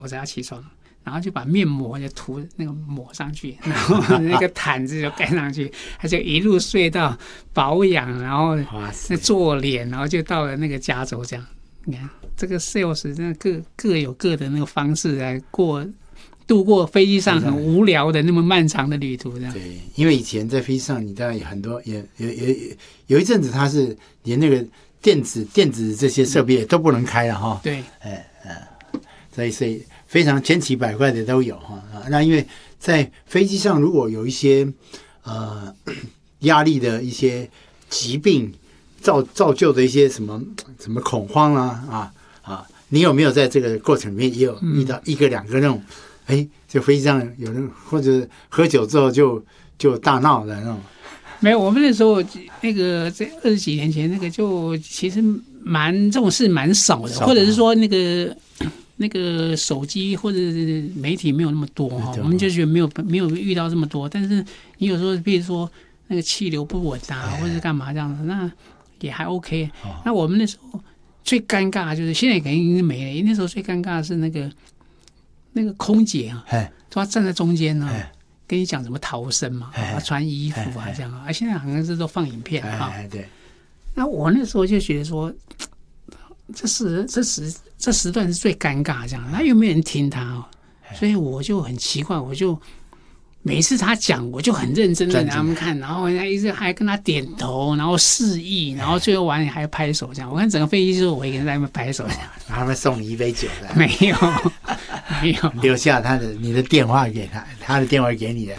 我只要起床，然后就把面膜就涂那个抹上去，然后那个毯子就盖上去，他就一路睡到保养，然后做脸，然后就到了那个加州这样。你看这个 sales 真的各有各的那个方式来度过飞机上很无聊的那么漫长的旅途这样。 对，因为以前在飞机上，你当然很多有一阵子他是连那个电子这些设备都不能开了哈。 对， 所以非常千奇百怪的都有哈。那因为在飞机上，如果有一些压力的一些疾病造就的一些什么恐慌啊，你有没有在这个过程里面也有遇到一个两个那种？就飞机上有人或者喝酒之后就大闹的那种。 没有，我们那时候那个在20几年前那个就其实这种事蛮少的，或者是说那个手机或者是媒体没有那么多哈，我们就觉得没有遇到这么多。但是你有时候比如说那个气流不稳啊，或者是干嘛这样子，那也还 OK。那我们那时候最尴尬就是现在肯定已经没了，那时候最尴尬的是那个空姐啊，她站在中间呢，跟你讲怎么逃生嘛，穿衣服啊这样啊，现在好像是都放影片啊。 对。 那我那时候就觉得说，这时段是最尴尬这样，那又没有人听他哦，所以我就很奇怪，我就每一次他讲，我就很认真的给他们看，然后一直还跟他点头，然后示意，然后最后完还拍手这样。我看整个飞机就是我一个人在那边拍手这样。 然后他们送你一杯酒的？ 没有。 留下你的电话给他的电话给你的。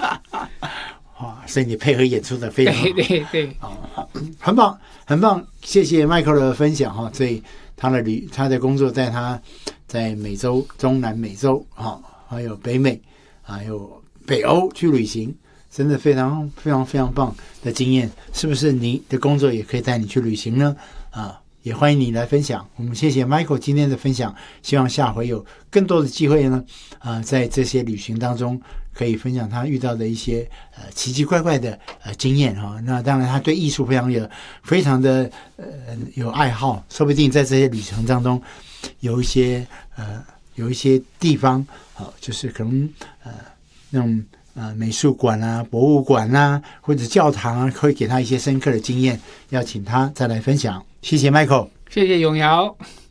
所以你配合演出的非常好。 对， 很棒很棒，谢谢 Michael 的分享哈。所以他的工作在美洲、中南美洲还有北美，还有北欧去旅行，真的非常非常非常棒的经验。是不是你的工作也可以带你去旅行呢？也欢迎你来分享。我们谢谢 Michael 今天的分享，希望下回有更多的机会呢，在这些旅行当中可以分享他遇到的一些奇奇怪怪的经验哈。那当然他对艺术非常的有爱好，说不定在这些旅程当中有一些地方就是可能那种美术馆啊、博物馆啊或者教堂啊，会给他一些深刻的经验，要请他再来分享。谢谢 Michael， 谢谢永尧。